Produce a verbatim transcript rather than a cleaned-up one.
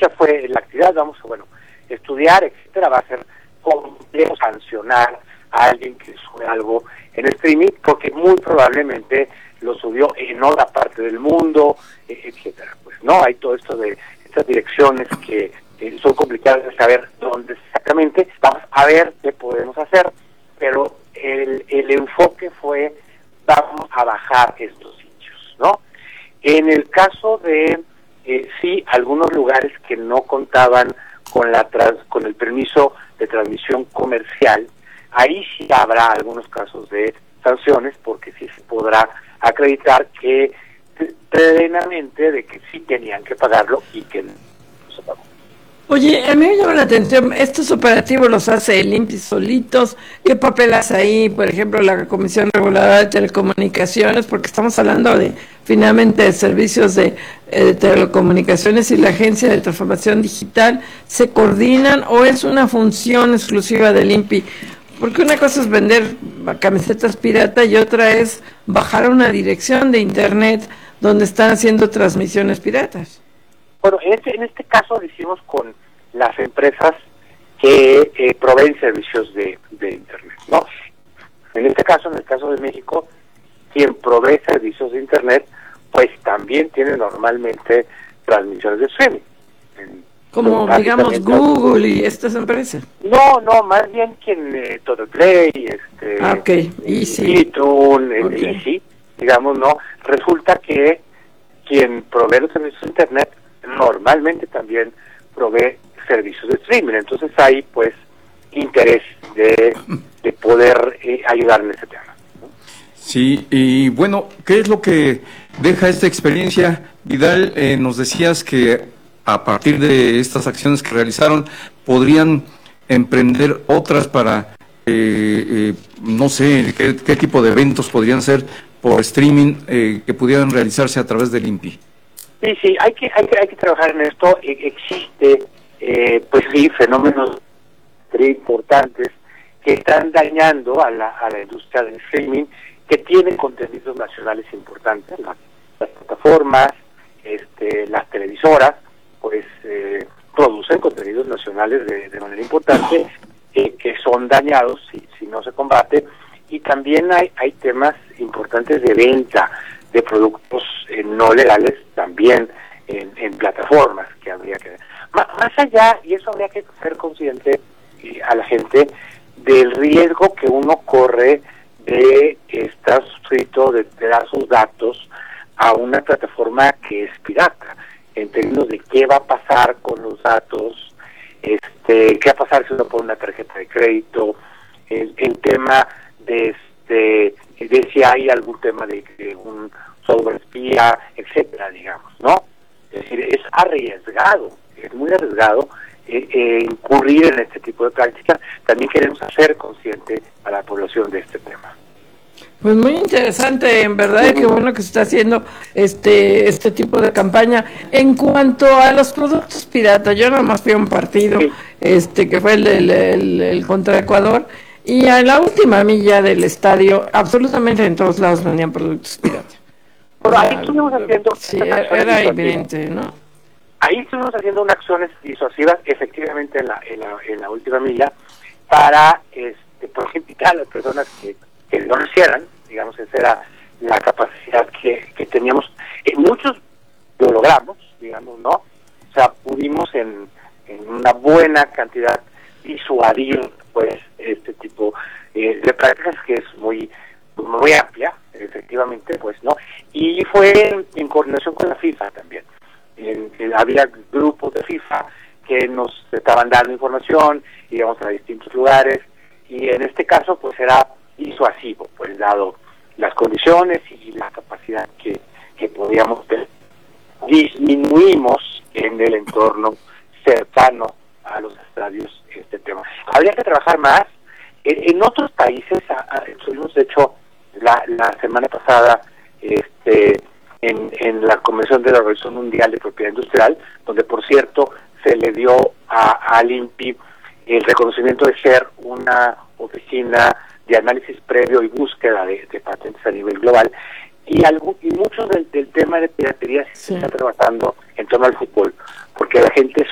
estrategia fue, la actividad, vamos a, bueno, estudiar, etcétera, va a ser complejo sancionar a alguien que sube algo en streaming, porque muy probablemente lo subió en otra parte del mundo, etcétera. Pues no, hay todo esto de estas direcciones que eh, son complicadas de saber dónde exactamente. Vamos a ver qué podemos hacer, pero el, el enfoque fue, vamos a bajar estos sitios, ¿no? En el caso de, eh, sí, algunos lugares que no contaban con la trans, con el permiso de transmisión comercial, ahí sí habrá algunos casos de sanciones, porque sí se podrá acreditar que plenamente de que sí tenían que pagarlo y que no se pagó. Oye, a mí me llama la atención, estos operativos los hace el INPI solitos. ¿Qué papel hace ahí, por ejemplo, la Comisión Reguladora de Telecomunicaciones? Porque estamos hablando de, finalmente, de servicios de, eh, de telecomunicaciones, y la Agencia de Transformación Digital. ¿Se coordinan o es una función exclusiva del INPI? Porque una cosa es vender camisetas pirata y otra es bajar una dirección de internet donde están haciendo transmisiones piratas. Bueno, en este, en este caso lo hicimos con las empresas que eh, proveen servicios de, de internet, ¿no? En este caso, en el caso de México, quien provee servicios de internet, pues también tiene normalmente transmisiones de streaming. En, Como, digamos, Google y estas empresas. No, no, más bien quien, eh, Totalplay, este, ah, okay. Easy. iTunes, Okay. Easy, digamos, ¿no? Resulta que quien provee los servicios de internet normalmente también provee servicios de streaming, entonces hay pues interés de, de poder eh, ayudar en ese tema, ¿no? Sí, y bueno, ¿qué es lo que deja esta experiencia? Vidal, eh, nos decías que a partir de estas acciones que realizaron podrían emprender otras para, eh, eh, no sé, ¿qué, qué tipo de eventos podrían ser por streaming eh, que pudieran realizarse a través del INPI? Sí, sí, hay que hay que, hay que trabajar en esto. Existe, eh, pues sí, fenómenos importantes que están dañando a la, a la industria del streaming, que tienen contenidos nacionales importantes. Las, las plataformas, este, las televisoras, pues eh, producen contenidos nacionales de, de manera importante, eh, que son dañados si, si no se combate. Y también hay, hay temas importantes de venta de productos eh, no legales también en, en plataformas que habría que... Más, más allá, y eso habría que ser consciente eh, a la gente del riesgo que uno corre de estar suscrito, de, de dar sus datos a una plataforma que es pirata, en términos de qué va a pasar con los datos, este, qué va a pasar si uno pone una tarjeta de crédito, el, el tema de este de si hay algún tema de, de un software espía, etcétera, digamos, ¿no? Es decir, es arriesgado, es muy arriesgado eh, eh, incurrir en este tipo de prácticas. También queremos hacer consciente a la población de este tema. Pues muy interesante, en verdad, y qué bueno que se está haciendo este este tipo de campaña. En cuanto a los productos piratas, yo nada más fui a un partido, sí. este que fue el, el, el, el contra Ecuador, y a la última milla del estadio, absolutamente en todos lados vendían productos piratas. Pero ahí estuvimos haciendo... Sí, era evidente, ¿no? Ahí estuvimos haciendo unas acciones disuasivas, efectivamente, en la, en la, en la última milla, para, este, por ejemplo, a las personas que, que no lo hicieran, digamos, esa era la capacidad que, que teníamos. En muchos lo logramos, digamos, ¿no? O sea, pudimos en, en una buena cantidad disuadir, pues, este tipo eh, de prácticas, que es muy muy amplia, efectivamente, pues, ¿no? Y fue en, en coordinación con la FIFA también. En, en, había grupos de FIFA que nos estaban dando información, íbamos a distintos lugares, y en este caso, pues, era disuasivo, pues, dado las condiciones y la capacidad que, que podíamos tener. Disminuimos en el entorno cercano a los estadios este tema. Habría que trabajar más. En, en otros países, hemos hecho la, la semana pasada este en, en la Convención de la Organización Mundial de Propiedad Industrial, donde, por cierto, se le dio a, al INPI el reconocimiento de ser una oficina de análisis previo y búsqueda de, de patentes a nivel global, y, algo, y mucho del, del tema de piratería se sí. está trabajando en torno al fútbol, porque la gente